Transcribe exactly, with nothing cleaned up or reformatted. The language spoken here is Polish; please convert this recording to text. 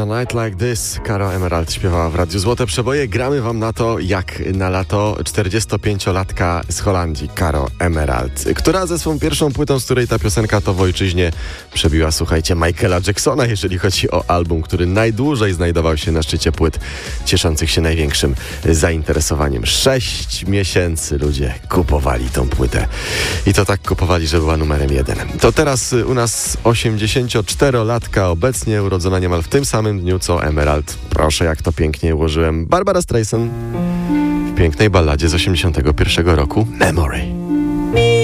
Night Like This. Caro Emerald śpiewała w Radiu Złote Przeboje. Gramy wam na to, jak na lato czterdziestopięciolatka z Holandii, Caro Emerald, która ze swą pierwszą płytą, z której ta piosenka to w ojczyźnie, przebiła, słuchajcie, Michaela Jacksona, jeżeli chodzi o album, który najdłużej znajdował się na szczycie płyt, cieszących się największym zainteresowaniem. Sześć miesięcy ludzie kupowali tą płytę. I to tak kupowali, że była numerem jeden. To teraz u nas osiemdziesięcioczterolatka, obecnie urodzona niemal w tym samym dniu co Emerald. Proszę, jak to pięknie ułożyłem. Barbara Streisand w pięknej balladzie z osiemdziesiątego pierwszego roku, Memory.